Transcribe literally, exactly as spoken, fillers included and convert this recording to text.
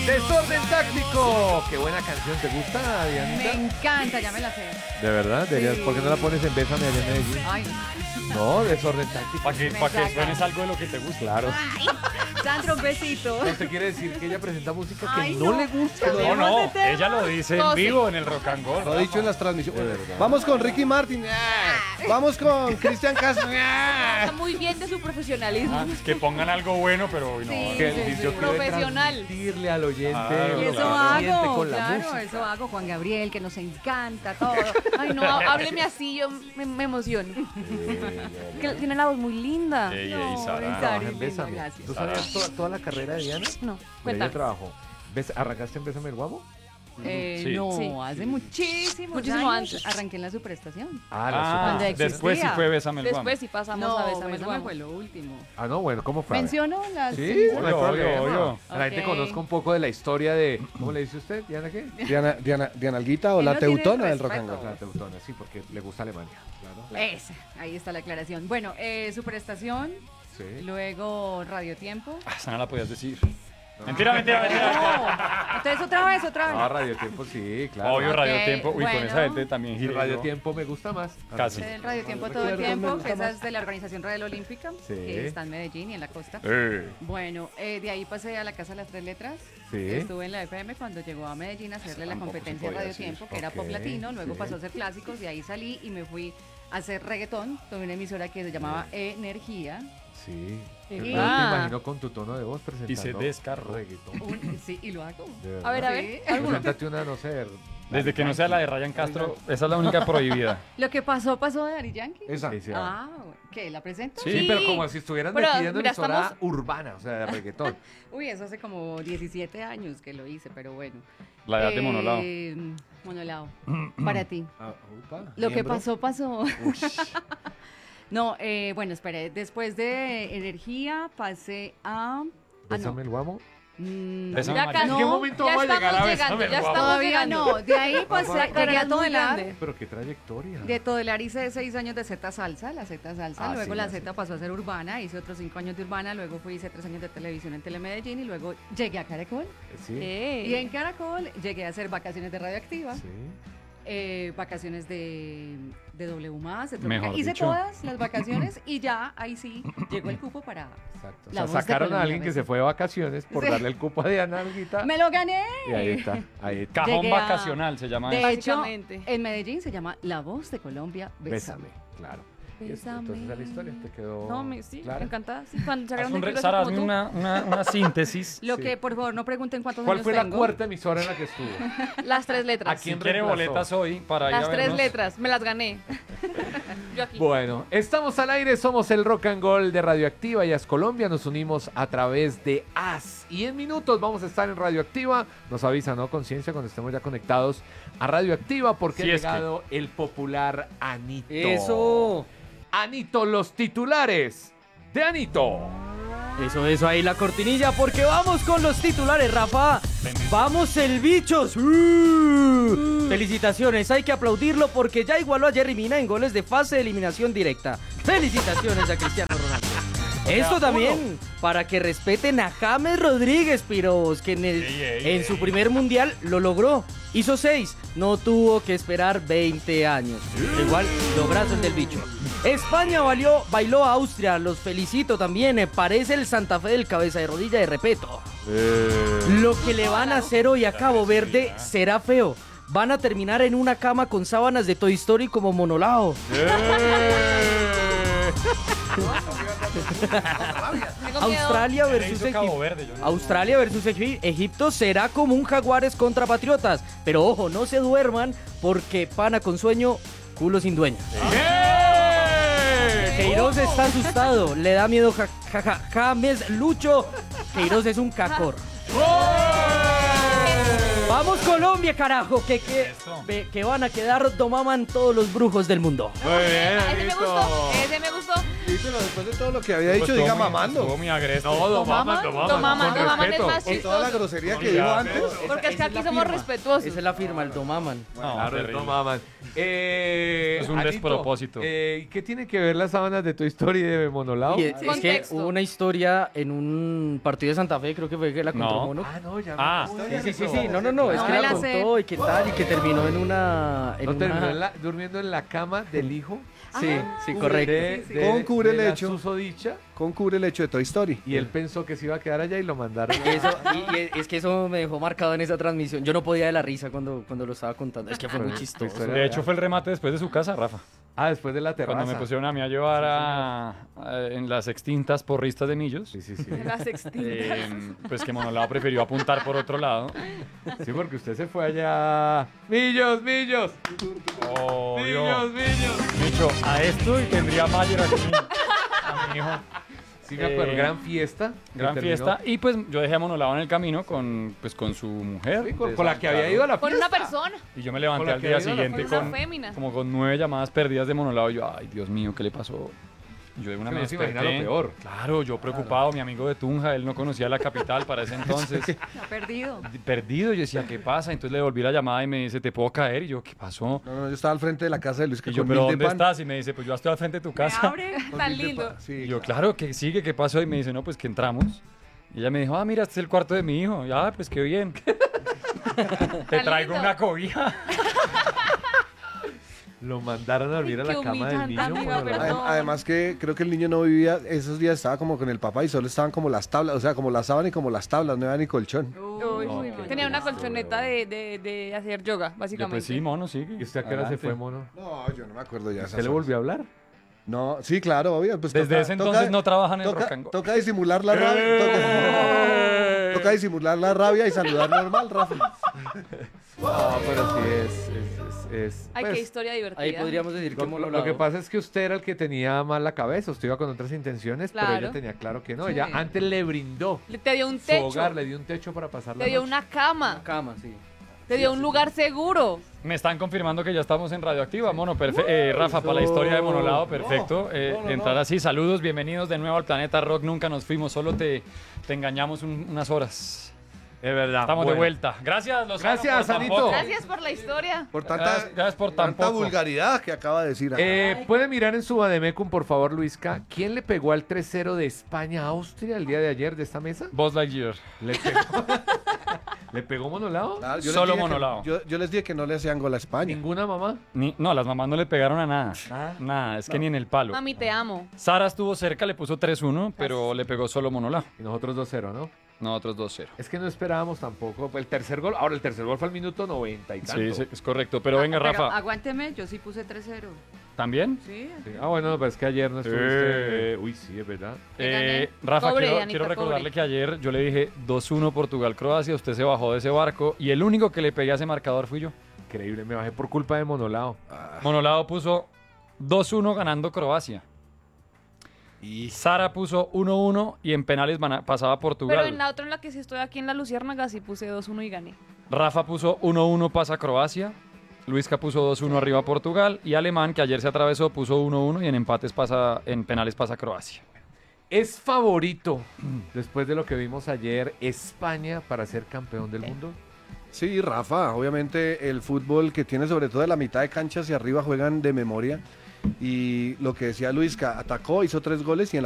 Desorden táctico. Qué buena canción, ¿te gusta, Dianita? Me encanta, ya me la sé. ¿De verdad? Deberías, Sí. ¿por qué no la pones en Bésame allá en Medellín? Ay, No, Desorden táctico. Para que, Me pa que saca. suenes algo de lo que te gusta. Claro. Sandro, un besito. ¿Usted quiere decir que ella presenta música que Ay, no, no. le gusta? No, Cambiemos no, de tema. ella lo dice en No, sí. vivo en el Rock and Roll. Lo ha dicho en las transmisiones. De verdad. Vamos con Ricky Martin. Ah. Vamos con Cristian Castro. Ah. Está muy bien de su profesionalismo. Ah, que pongan algo bueno, pero no. Sí. Que sí, el sí. yo quiero Profesional. transmitirle al oyente Claro, lo Y que eso claro. siente hago, con la claro, música. eso hago, Juan Gabriel, que nos encanta todo. Ay, no, hábleme así, yo me, me emociono. Que tiene la voz muy linda. Ey, ey, No, Sara. Sara. Trabaja en lindo, Bésame. gracias. ¿Tú sabías toda, toda la carrera de Diana? No, Ella cuéntame. trabajó. ¿Ves? ¿Arrancaste en Bésame el Guamo? Eh, Sí. no, Sí. hace muchísimos Muchísimo años antes. arranqué en la superestación. Ah, la Ah, super- Donde existía. después sí fue Bésame el Guamo. Después sí pasamos No, a Bésame el Bésame Guamo. fue lo último. Ah, no, bueno, ¿cómo fue? A ver. ¿Menciono las? Sí, Obvio, no hay obvio, problema. obvio. Que la gente Ok. conozca un poco de la historia de... ¿Cómo le dice usted, Diana, qué? Diana, Diana, Diana Alguita o Él la no tiene teutona del rock and respeto. roll. La teutona, sí, porque le gusta Alemania. Claro. Esa, ahí está la aclaración. Bueno, eh, superestación, Sí. luego Radio Tiempo. Ah, esa no la podías decir. Mentira, mentira, mentira. No, entonces otra vez, otra vez. No, Radio Tiempo sí, claro. Obvio, Ok, Radio Tiempo. Uy, con bueno. esa gente también Y giré Radio yo. Tiempo me gusta más. Casi. El Radio Tiempo todo Recuerdo, el me tiempo, gusta que esa más. es de la Organización Radio Olímpica, Sí. que está en Medellín y en la costa. Eh. Bueno, eh, de ahí pasé a la Casa de las Tres Letras. Sí. Estuve en la F M cuando llegó a Medellín a hacerle la tampoco se competencia a podía Radio decir. Tiempo, que era Ok, pop latino, luego sí. pasó a ser clásicos, y ahí salí y me fui a hacer reggaetón. Tuve una emisora que se llamaba Energía. Sí. Sí. Yo no Ah. te imagino con tu tono de voz presentando Y se descarró. reggaetón. Un- sí, y lo hago. De verdad. A ver, a Sí. ver. Preséntate una, no sé. Desde que no sea la de Ryan Castro, esa es la única prohibida. Lo que pasó, pasó de Daddy Yankee. Esa. Sí, sí, Ah, ¿qué? ¿La presento? Sí, Sí. pero como si estuvieran Pero, metiendo en mira, emisora estamos- urbana, o sea, de reggaetón. Uy, eso hace como diecisiete años que lo hice, pero bueno. La edad de Eh, Monolao. Monolao, para ti. Ah, upa, Lo que miembro. pasó, pasó. No, eh, bueno, espere, después de Energía pasé a... Ah, no. Bésame el guamo. Mm, Bésame Ya María. casi. ¿En qué momento ya vamos a llegar a estamos Bésame llegando, el ya Guamo? estamos Todavía llegando. no, de ahí pasé, Pero llegué a es muy Todelar. grande. Pero qué trayectoria. De Todelar hice seis años de Z Salsa, la Z Salsa, Ah, luego sí, la la Z Z. pasó a ser urbana, hice otros cinco años de urbana, luego fui hice tres años de televisión en Telemedellín y luego llegué a Caracol. Sí. Eh. Y en Caracol llegué a hacer vacaciones de Radioactiva. Sí. eh, vacaciones de, de W más, de Mejor Tropical. Hice dicho. todas las vacaciones y ya ahí sí llegó el cupo para... Exacto. O La sea, voz de sacaron a Colombia, alguien que ¿ves? se fue de vacaciones por Sí. darle el cupo a Diana Alguita. ¡Me lo gané! Y ahí está. Ahí está. Cajón Llegué a- vacacional se llama De eso. hecho, Básicamente. en Medellín se llama La Voz de Colombia, Bésame. Bésame, claro. Y es- Bésame. Entonces esa es la historia. Te quedó. No, me, sí, clara? me encanta. Sí, cuando Haz sacaron un del re- closet Sara, como hazme tú. una, una, una síntesis. Lo Sí. que, por favor, no pregunten cuántos ¿Cuál años fue la tengo. cuarta emisora en la que estuvo? Las tres letras. ¿A quién Si quiere reemplazó? boletas hoy para ir a Las tres vernos. letras. Me las gané. Yo aquí. Bueno, estamos al aire, somos el Rock and Roll de Radioactiva y As Colombia, nos unimos a través de As y en minutos vamos a estar en Radioactiva, nos avisa, ¿no? Conciencia cuando estemos ya conectados a Radioactiva porque Sí, ha es que- llegado el popular Anito. Eso, Anito, los titulares de Anito. eso, eso, ahí la cortinilla, porque vamos con los titulares, Rafa. Vamos el bichos. Uh. Felicitaciones, hay que aplaudirlo porque ya igualó a Jerry Mina en goles de fase de eliminación directa. Felicitaciones a Cristiano Ronaldo. Esto también para que respeten a James Rodríguez, piros, que en, el- Ey, ey, en su ey. primer mundial lo logró. Hizo seis, no tuvo que esperar veinte años. Pero igual, los brazos del bicho. España valió, bailó a Austria, los felicito también. eh, Parece el Santa Fe del cabeza de rodilla de Repeto. Lo que le van a hacer hoy a Cabo Verde será feo. Van a terminar en una cama con sábanas de Toy Story como Monolao. Tengo miedo. Australia Le versus hizo Cabo Egipto. Verde, yo no- Australia versus Egip- Egipto será como un Jaguares contra Patriotas. Pero ojo, no se duerman porque pana con sueño, culo sin dueño. Queiroz está asustado, le da miedo ja, ja- ja- James Lucho. Queiroz es un cacor. Vamos Colombia, carajo, que, que, Eso. ve- que van a quedar domaman todos los brujos del mundo. Muy bien, Ese me Anito. gustó, ese me gustó. Sí, pero después de todo lo que había dicho, Pues diga estuvo muy- mamando. Estuvo muy agresivo. No, domaman, Domaman, domaman. Domaman, con domaman es respeto. más Con toda la chistoso. grosería que Con dijo ya, antes. Porque es que Esa aquí la somos firma. respetuosos. Esa es la firma, el domaman. No, Claro, terrible. domaman. Eh, Es un Anito, despropósito. eh, ¿Qué tiene que ver las sábanas de Toy Story de Monolao? Y es, es que Contexto. hubo una historia en un partido de Santa Fe, creo que fue que la contó No. Mono. Ah, no, ya Ah, me Sí, sí, sí, sí, no, no, no, es No que me la la sé. contó y qué tal, y que terminó en una... En ¿No una... terminó en la- durmiendo en la cama del hijo? Sí, sí, De- correcto. de- Con cubre de la lecho. susodicha, Con cubre el hecho de Toy Story. y él pensó que se iba a quedar allá y lo mandaron. Eso, y, y es que eso me dejó marcado en esa transmisión. Yo no podía de la risa cuando, cuando lo estaba contando. Es que fue muy Pero- chistoso. historia De hecho, fue el remate después de su casa, Rafa. Ah, después de la terraza. Cuando me pusieron a mí a llevar a, a- en las extintas porristas de Millos. Sí, sí, sí. Las extintas. eh, pues que Monolao prefirió apuntar por otro lado. Sí, porque usted se fue allá. ¡Millos, millos! Obvio. ¡Millos, millos! Dicho, a esto y tendría Mayer aquí. A mi hijo. Sí, me acuerdo. Eh, Gran fiesta. que Gran terminó- fiesta. Y pues yo dejé a Monolao en el camino con, pues, con su mujer. Sí, con, de con la San que había Carlos. ido a la Con fiesta. una persona. Y yo me levanté Con la al que día había ido a la siguiente fiesta. con, Una fémina. como con nueve llamadas perdidas de Monolao. Y yo, ay, Dios mío, ¿qué le pasó? Yo de una Que me no se imagina desperté. lo peor. Claro, yo preocupado, mi amigo de Tunja, él no conocía la capital para ese entonces. Se ha perdido. Perdido, yo decía, ¿qué pasa? Entonces le devolví la llamada y me dice, ¿te puedo caer? Y yo, ¿qué pasó? No, no, yo estaba al frente de la casa de Luis que Y yo, con ¿pero mil de dónde pan. estás? Y me dice, pues yo estoy al frente de tu Me casa. abre. Con Tan mil de lindo. pan. Sí, Y yo, claro, que sigue, ¿qué pasó? Y me dice, no, pues que entramos. Y ella me dijo, ah, mira, este es el cuarto de mi hijo. Y, ah, pues qué bien. Te Tan traigo lindo. una cobija. Lo mandaron a dormir a Ay, la qué cama del humillante, niño. amiga, Monolao. perdón. Adem- Además que creo que el niño no vivía, esos días estaba como con el papá y solo estaban como las tablas, o sea, como la sábana y como las tablas, no había ni colchón. Uy, No, uy, qué tenía una triste, colchoneta de, de, de hacer yoga, Yo, básicamente. pues sí, mono, sigue. ¿Y usted a qué hora se Adelante. fue, mono? No, yo no me acuerdo ya. ¿Usted le volvió a hablar? No, sí, claro, obvio. Pues Desde toca- ese toca- entonces no trabajan en toca, Rock and Go. toca disimular la rabia. ¡Eh! Toca, toca disimular la rabia y saludar normal, Rafa. No, pero sí es... es, es, es- Ay, pues, qué historia divertida. Ahí podríamos decir que Lo, lo- lo Monolao- que pasa es que usted era el que tenía mal la cabeza, usted iba con otras intenciones, pero Claro. ella tenía claro que no. Sí. Ella antes le brindó Le- Te dio un su techo, hogar, le dio un techo para pasar la te dio noche. una cama, Cama, sí. te dio un lugar seguro. Me están confirmando que ya estamos en Radioactiva, mono. Perfe- eh, Rafa, para la historia de Monolao, perfecto. Eh, no, no, entrar no. así, saludos, bienvenidos de nuevo al Planeta Rock. Nunca nos fuimos, solo te, te engañamos un- unas horas. Es verdad. Estamos de bueno. vuelta. Gracias, los Gracias, Anito. Gracias por la historia. Por tanta, Gracias, gracias por tan tanta poco. vulgaridad que acaba de decir. Eh, ¿Puede mirar en su Bademecum, por favor, Luisca? ¿Quién le pegó al tres cero de España a Austria el día de ayer de esta mesa? Buzz Lightyear. ¿Le pegó, ¿Le pegó Monolao? Ah, yo les solo dije que- Monolao. yo, yo les dije que no le hacían gol a España. ¿Ninguna mamá? Ni- no, las mamás no le pegaron a nada. Nada. Nada, es que ni en el palo. Mami, te amo. Sara estuvo cerca, le puso tres uno, pero le pegó solo Monolao. Y nosotros dos cero, ¿no? Nosotros dos cero. Es que no esperábamos tampoco el tercer gol. Ahora, el tercer gol fue al minuto noventa y tanto. Sí, sí, es correcto. Pero venga, Ah, pero Rafa. aguánteme, yo sí puse tres cero. ¿También? Sí. Sí. Ah, bueno, pero es que ayer no estuviste... Eh. eh, Uy, sí, es verdad. Le gané. Eh, Rafa, Cobre, quiero, Anita, quiero recordarle cobre. que ayer yo le dije dos uno Portugal-Croacia, usted se bajó de ese barco y el único que le pegué a ese marcador fui yo. Increíble, me bajé por culpa de Monolao. Monolao puso dos uno ganando Croacia. Y Sara puso uno uno y en penales van- pasaba Portugal. Pero en la otra, en la que sí estoy aquí en la Luciérnaga, sí puse dos uno y gané. Rafa puso uno uno pasa Croacia. Luisca puso dos uno arriba Portugal. Y Alemán, que ayer se atravesó, puso uno uno y en empates pasa, en penales pasa Croacia. ¿Es favorito, después de lo que vimos ayer, España para ser campeón del mundo? Sí, Rafa, obviamente el fútbol que tiene sobre todo de la mitad de cancha hacia arriba juegan de memoria. Y lo que decía Luisca, atacó, hizo tres goles y en la